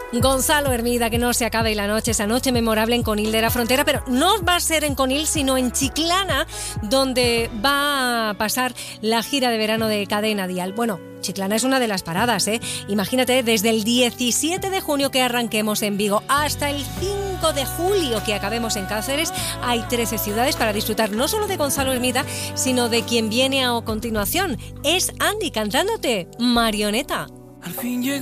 Gonzalo Hermida, que no se acabe la noche, esa noche memorable en Conil de la Frontera, pero no va a ser en Conil, sino en Chiclana, donde va a pasar la gira de verano de Cadena Dial. Bueno, Chiclana es una de las paradas, ¿eh? Imagínate, desde el 17 de junio que arranquemos en Vigo hasta el 5 de julio que acabemos en Cáceres, hay 13 ciudades para disfrutar no solo de Gonzalo Hermida, sino de quien viene a continuación. Es Andy cantándote Marioneta. Al fin